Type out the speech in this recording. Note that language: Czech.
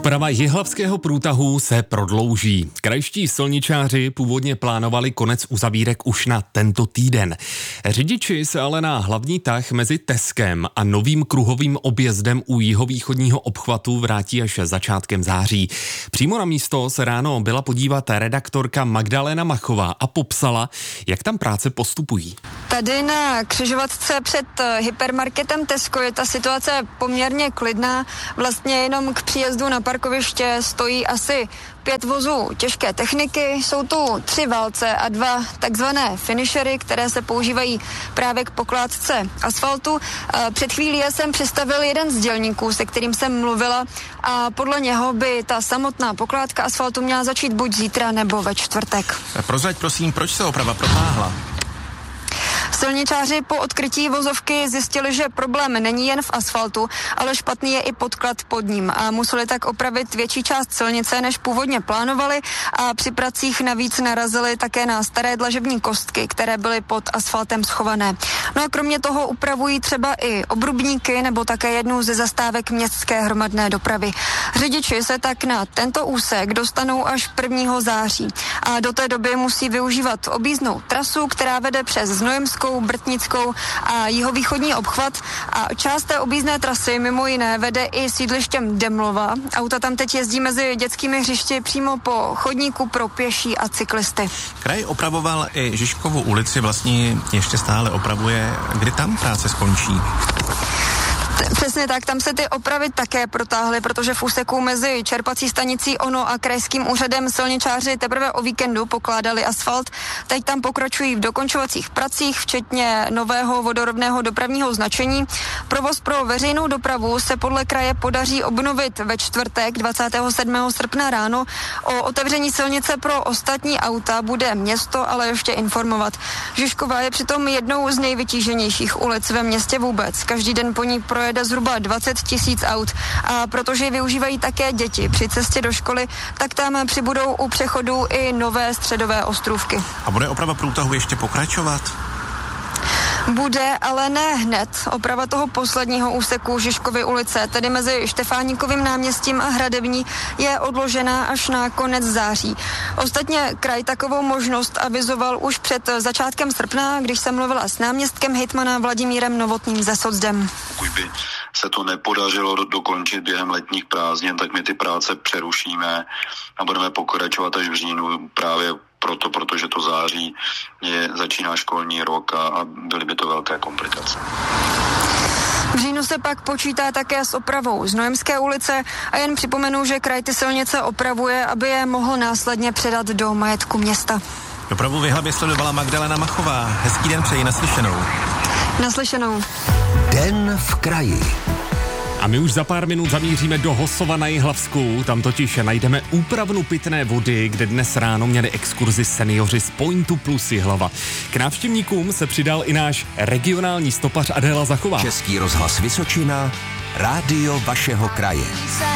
Oprava jihlavského průtahu se prodlouží. Krajští silničáři původně plánovali konec uzavírek už na tento týden. Řidiči se ale na hlavní tah mezi Teskem a novým kruhovým objezdem u jihovýchodního obchvatu vrátí až začátkem září. Přímo na místo se ráno byla podívat redaktorka Magdalena Machová a popsala, jak tam práce postupují. Tady na křižovatce před hypermarketem Tesco je ta situace poměrně klidná. Vlastně jenom k příjezdu na parkoviště stojí asi 5 vozů těžké techniky. Jsou tu 3 válce a 2 takzvané finishery, které se používají právě k pokládce asfaltu. Před chvílí jsem přistavil jeden z dělníků, se kterým jsem mluvila, a podle něho by ta samotná pokládka asfaltu měla začít buď zítra nebo ve čtvrtek. Prozrať prosím, proč se oprava protáhla? Silničáři po odkrytí vozovky zjistili, že problém není jen v asfaltu, ale špatný je i podklad pod ním a museli tak opravit větší část silnice, než původně plánovali, a při pracích navíc narazili také na staré dlažební kostky, které byly pod asfaltem schované. No a kromě toho upravují třeba i obrubníky nebo také jednu ze zastávek městské hromadné dopravy. Řidiči se tak na tento úsek dostanou až 1. září a do té doby musí využívat objízdnou trasu, která vede přes Znojemskou, Brtnickou a jihovýchodní obchvat, a část té objízdné trasy mimo jiné vede i sídlištěm Demlova. Auta tam teď jezdí mezi dětskými hřišti přímo po chodníku pro pěší a cyklisty. Kraj opravoval i Žižkovu ulici, vlastně ještě stále opravuje. Kdy tam práce skončí? Přesně tak, tam se ty opravy také protáhly, protože v úseku mezi čerpací stanicí Ono a krajským úřadem silničáři teprve o víkendu pokládali asfalt. Teď tam pokračují v dokončovacích pracích, včetně nového vodorovného dopravního značení. Provoz pro veřejnou dopravu se podle kraje podaří obnovit ve čtvrtek 27. srpna ráno. O otevření silnice pro ostatní auta bude město ale ještě informovat. Žižková je přitom jednou z nejvytíženějších ulic ve městě vůbec. Každý den po ní projede zhruba 20 000 aut, a protože ji využívají také děti při cestě do školy, tak tam přibudou u přechodu i nové středové ostrůvky. A bude oprava průtahu ještě pokračovat? Bude, ale ne hned. Oprava toho posledního úseku Žižkovy ulice, tedy mezi Štefánikovým náměstím a Hradební, je odložená až na konec září. Ostatně kraj takovou možnost avizoval už před začátkem srpna, když jsem mluvila s náměstkem hejtmana Vladimírem Novotným ze Socdem. Pokud by se to nepodařilo dokončit během letních prázdnin, tak my ty práce přerušíme a budeme pokračovat až v říjnu, právě protože to září začíná školní rok a byly by to velké komplikace. V říjnu se pak počítá také s opravou Znojemské ulice a jen připomenu, že kraj ty silnice opravuje, aby je mohl následně předat do majetku města. Dopravu v Jihlavě sledovala Magdalena Machová. Hezký den přeji, naslyšenou. Naslyšenou. Den v kraji. A my už za pár minut zamíříme do Hosova na Jihlavsku, tam totiž najdeme úpravnu pitné vody, kde dnes ráno měli exkurzi seniori z Pointu Plus Jihlava. K návštěvníkům se přidal i náš regionální stopař Adéla Zachová. Český rozhlas Vysočina, rádio vašeho kraje.